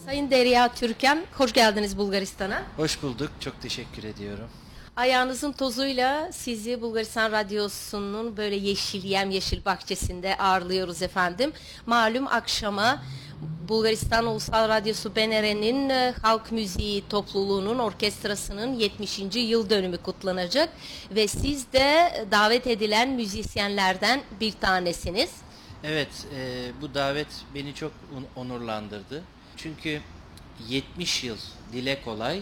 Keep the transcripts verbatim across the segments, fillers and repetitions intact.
Sayın Derya Türken, hoş geldiniz Bulgaristan'a. Hoş bulduk, çok teşekkür ediyorum. Ayağınızın tozuyla sizi Bulgaristan Radyosu'nun böyle yeşil, yemyeşil bahçesinde ağırlıyoruz efendim. Malum akşama Bulgaristan Ulusal Radyosu B N R'nin halk müziği topluluğunun orkestrasının yetmişinci yıl dönümü kutlanacak ve siz de davet edilen müzisyenlerden bir tanesiniz. Evet, e, bu davet beni çok onurlandırdı. Çünkü yetmiş yıl dile kolay,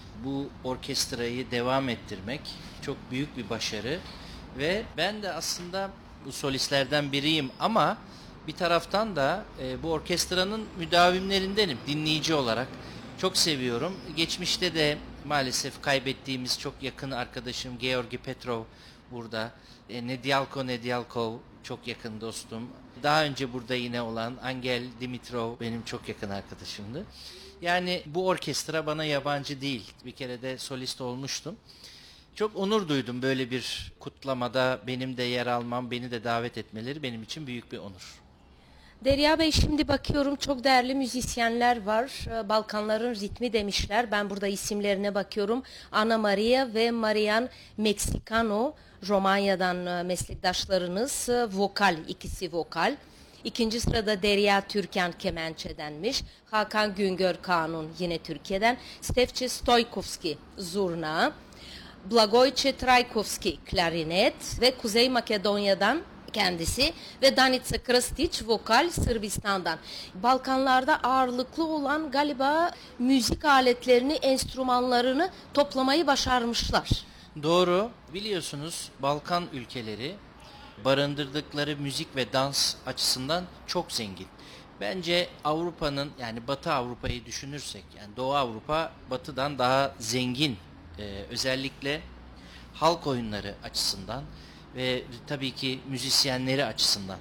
bu orkestrayı devam ettirmek çok büyük bir başarı ve ben de aslında bu solistlerden biriyim ama bir taraftan da e, bu orkestranın müdavimlerindenim dinleyici olarak. Çok seviyorum. Geçmişte de maalesef kaybettiğimiz çok yakın arkadaşım Georgi Petrov burada. E, Nedialko Nedialkov çok yakın dostum. Daha önce burada yine olan Angel Dimitrov benim çok yakın arkadaşımdı. Yani bu orkestra bana yabancı değil. Bir kere de solist olmuştum. Çok onur duydum böyle bir kutlamada benim de yer almam, beni de davet etmeleri benim için büyük bir onur. Derya Bey, şimdi bakıyorum çok değerli müzisyenler var. Balkanların ritmi demişler. Ben burada isimlerine bakıyorum. Ana Maria ve Marian Mexicano, Romanya'dan meslektaşlarınız. Vokal, ikisi vokal. İkinci sırada Derya Türkan kemençedenmiş. Hakan Güngör Kanun yine Türkiye'den. Stefçe Stoykovski zurna. Blagoyce Trajkovski klarinet ve Kuzey Makedonya'dan kendisi ve Danica Krstić vokal Sırbistan'dan. Balkanlarda ağırlıklı olan galiba müzik aletlerini, enstrümanlarını toplamayı başarmışlar. Doğru. Biliyorsunuz Balkan ülkeleri barındırdıkları müzik ve dans açısından çok zengin. Bence Avrupa'nın, yani Batı Avrupa'yı düşünürsek, yani Doğu Avrupa Batı'dan daha zengin. Ee, özellikle halk oyunları açısından ve tabii ki müzisyenleri açısından.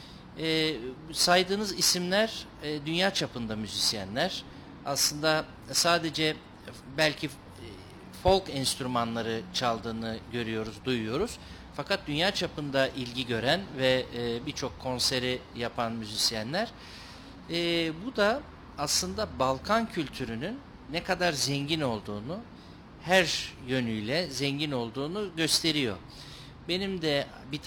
Ee, saydığınız isimler e, dünya çapında müzisyenler. Aslında sadece belki folk enstrümanları çaldığını görüyoruz, duyuyoruz. Fakat dünya çapında ilgi gören ve e, birçok konseri yapan müzisyenler. E, bu da aslında Balkan kültürünün ne kadar zengin olduğunu, her yönüyle zengin olduğunu gösteriyor. Benim de bir